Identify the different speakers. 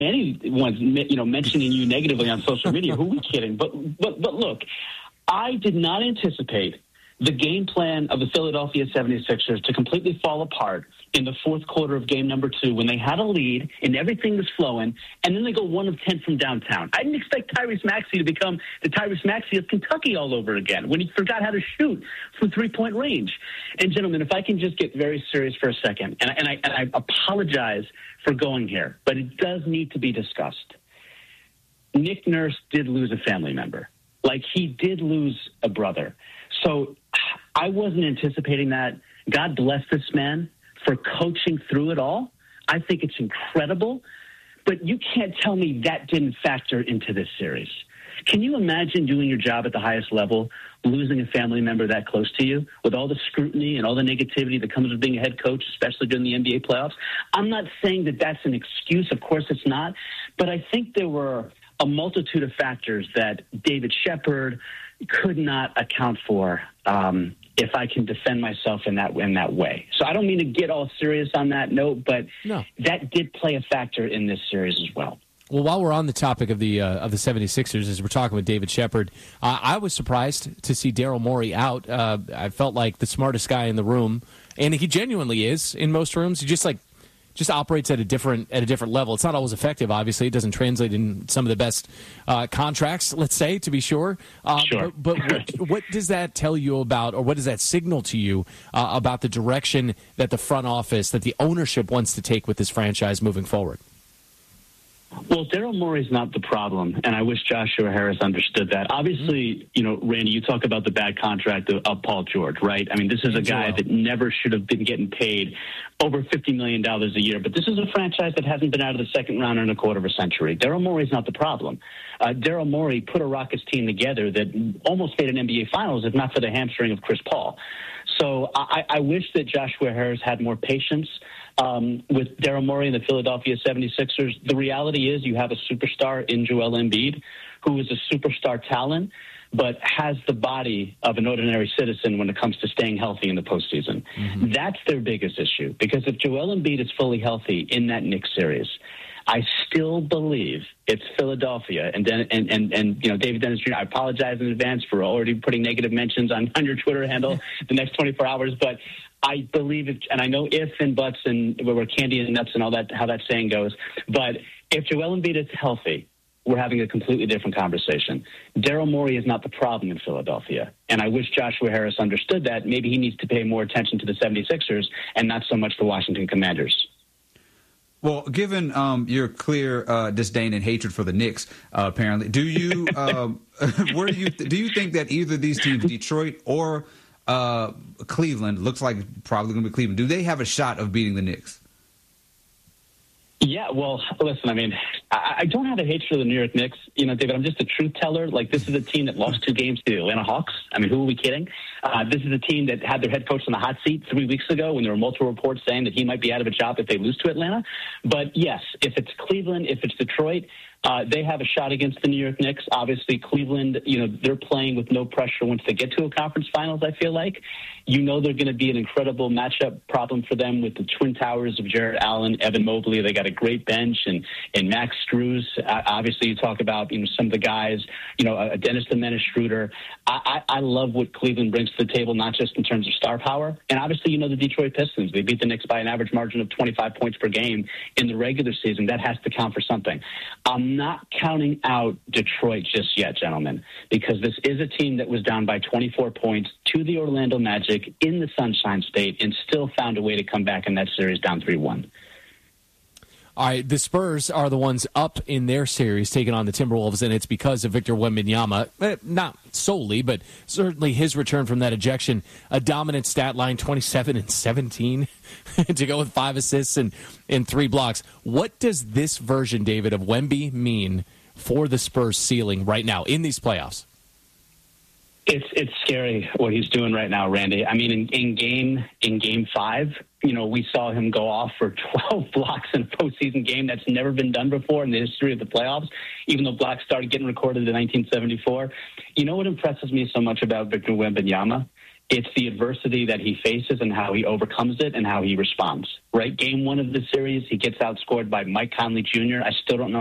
Speaker 1: anyone's mentioning you negatively on social media. Who are we kidding? But look, I did not anticipate the game plan of the Philadelphia 76ers to completely fall apart in the fourth quarter of game number 2 when they had a lead and everything was flowing, and then they go 1 of 10 from downtown. I didn't expect Tyrese Maxey to become the Tyrese Maxey of Kentucky all over again when he forgot how to shoot from three-point range. And, gentlemen, if I can just get very serious for a second, and I apologize for going here, but it does need to be discussed. Nick Nurse did lose a family member. Like, he did lose a brother. So I wasn't anticipating that. God bless this man for coaching through it all. I think it's incredible. But you can't tell me that didn't factor into this series. Can you imagine doing your job at the highest level, losing a family member that close to you, with all the scrutiny and all the negativity that comes with being a head coach, especially during the NBA playoffs? I'm not saying that that's an excuse. Of course it's not. But I think there were a multitude of factors that David Shepard could not account for, if I can defend myself in that way. So I don't mean to get all serious on that note, but that did play a factor in this series as well.
Speaker 2: Well, while we're on the topic of the 76ers, as we're talking with David Shepard, I was surprised to see Daryl Morey out. I felt like the smartest guy in the room, and he genuinely is in most rooms. He just operates at a different level. It's not always effective, obviously. It doesn't translate in some of the best contracts, let's say, to be sure.
Speaker 1: Sure.
Speaker 2: But what does that tell you about, or what does that signal to you about the direction that the front office, that the ownership wants to take with this franchise moving forward?
Speaker 1: Well, Daryl Morey's not the problem, and I wish Joshua Harris understood that. Obviously, Randy, you talk about the bad contract of Paul George, right? I mean, this is a guy that never should have been getting paid over $50 million a year, but this is a franchise that hasn't been out of the second round in a quarter of a century. Daryl Morey's not the problem. Daryl Morey put a Rockets team together that almost made an NBA Finals, if not for the hamstring of Chris Paul. So I wish that Joshua Harris had more patience with Daryl Morey and the Philadelphia 76ers. The reality is you have a superstar in Joel Embiid who is a superstar talent, but has the body of an ordinary citizen when it comes to staying healthy in the postseason. Mm-hmm. That's their biggest issue, because if Joel Embiid is fully healthy in that Knicks series, I still believe it's Philadelphia. And David Dennis Jr., I apologize in advance for already putting negative mentions on your Twitter handle the next 24 hours, but I believe it, and I know if and buts and where candy and nuts and all that, how that saying goes, but if Joel Embiid is healthy, we're having a completely different conversation. Daryl Morey is not the problem in Philadelphia, and I wish Joshua Harris understood that. Maybe he needs to pay more attention to the 76ers and not so much the Washington Commanders.
Speaker 3: Well, given your clear disdain and hatred for the Knicks, apparently, do you do you think that either of these teams, Detroit or Cleveland, looks like probably going to be Cleveland, do they have a shot of beating the Knicks?
Speaker 1: Yeah, well, listen, I mean, I don't have a hatred for the New York Knicks. David, I'm just a truth teller. Like, this is a team that lost 2 games to the Atlanta Hawks. I mean, who are we kidding? This is a team that had their head coach on the hot seat 3 weeks ago when there were multiple reports saying that he might be out of a job if they lose to Atlanta. But, yes, if it's Cleveland, if it's Detroit, they have a shot against the New York Knicks. Obviously, Cleveland, they're playing with no pressure once they get to a conference finals, I feel like. They're going to be an incredible matchup problem for them with the twin towers of Jarrett Allen, Evan Mobley. They got a great bench, and Max Strus. Obviously, you talk about some of the guys, Dennis the Menace Schroeder. I love what Cleveland brings to the table, not just in terms of star power. And obviously, the Detroit Pistons. They beat the Knicks by an average margin of 25 points per game in the regular season. That has to count for something. I'm not counting out Detroit just yet, gentlemen, because this is a team that was down by 24 points to the Orlando Magic in the Sunshine State and still found a way to come back in that series down 3-1.
Speaker 2: All right, the Spurs are the ones up in their series taking on the Timberwolves, and it's because of Victor Wembanyama. Not solely, but certainly his return from that ejection. A dominant stat line, 27 and 17, to go with 5 assists and 3 blocks. What does this version, David, of Wemby mean for the Spurs ceiling right now in these playoffs?
Speaker 1: It's scary what he's doing right now, Randy. I mean, in game 5, we saw him go off for 12 blocks in a postseason game. That's never been done before in the history of the playoffs, even though blocks started getting recorded in 1974. You know what impresses me so much about Victor Wembanyama It's the adversity that he faces and how he overcomes it and how he responds. Right? Game 1 of the series, he gets outscored by Mike Conley Jr. I still don't know